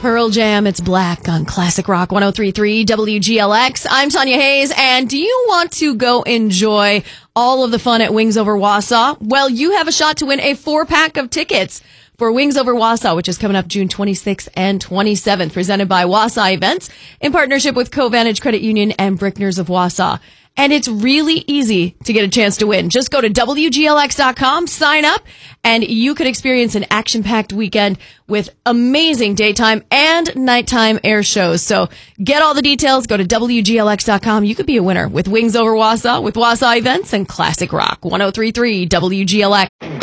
Pearl Jam, it's Black on Classic Rock 103.3 WGLX. I'm Tanya Hayes, and do you want to go enjoy all of the fun at Wings Over Wausau? Well, you have a shot to win a 4-pack of tickets for Wings Over Wausau, which is coming up June 26th and 27th, presented by Wausau Events in partnership with Covantage Credit Union and Brickners of Wausau. And it's really easy to get a chance to win. Just go to WGLX.com, sign up, and you could experience an action-packed weekend with amazing daytime and nighttime air shows. So get all the details. Go to WGLX.com. You could be a winner with Wings Over Wausau, with Wausau Events and Classic Rock 103.3 WGLX.